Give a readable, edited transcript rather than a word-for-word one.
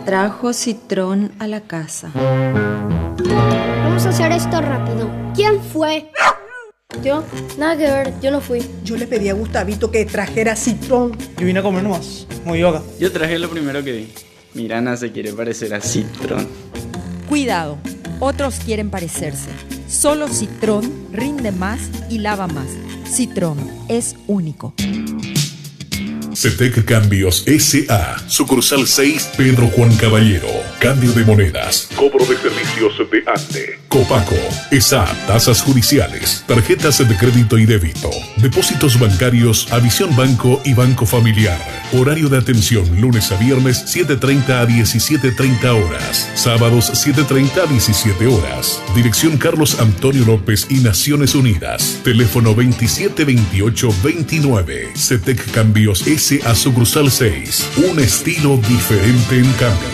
Trajo Citrón a la casa. Vamos a hacer esto rápido. ¿Quién fue? ¿Yo? Nada que ver, yo no fui. Yo le pedí a Gustavito que trajera Citrón. Yo vine a comer nomás, muy yoga. Yo traje lo primero que vi. Mirana se quiere parecer a Citrón. Cuidado, otros quieren parecerse. Solo Citrón rinde más y lava más. Citrón es único. CETEC Cambios S.A. Sucursal 6, Pedro Juan Caballero. Cambio de monedas. Cobro de servicios de ANDE. Copaco. ESA. Tasas judiciales. Tarjetas de crédito y débito. Depósitos bancarios a Visión Banco y Banco Familiar. Horario de atención lunes a viernes 7:30 a 17:30 horas. Sábados 7:30 a 17 horas. Dirección Carlos Antonio López y Naciones Unidas. Teléfono 2728-29. CETEC Cambios S.A. Sucursal 6. Un estilo diferente en cambio.